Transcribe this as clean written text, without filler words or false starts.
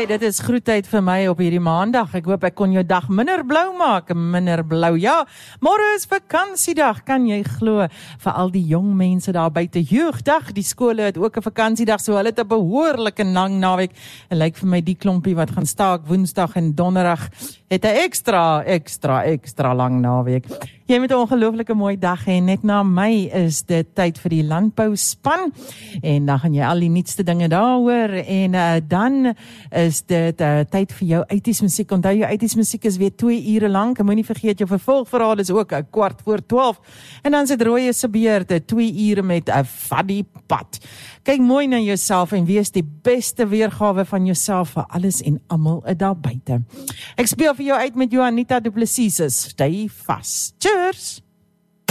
Hey, dit is groetheid vir my op hierdie maandag. Ek hoop ek kon jou dag minder blou maak, minder blou. Ja, môre is vakansiedag, kan jy glo, vir al die jong mense daar buite. Jeugdag, die skole het ook 'n vakansiedag, so hulle het 'n behoorlike lang naweek. En lyk vir my die klompie wat gaan staak Woensdag en Donderdag het 'n extra lang naweek. Jy moet 'n ongelooflike mooi dag hê. Net na my is dit tyd vir die landbou span en dan gaan jy al die nuutste dinge daar hoor en dan is dit tyd vir jou 80s musiek. Onthou jou 80s musiek is weer 2 ure lank. En moenie vergeet jou vervolgverhaal is ook 12:15. En dan sit Rooie se beurt 2 ure met 'n Faddy Pad. Kyk mooi na jouself en wees die beste weergawe van jouself vir alles en almal daar buite. Ek speel vir jou uit met Juanita Du Plessis. Stay vas. Cheers!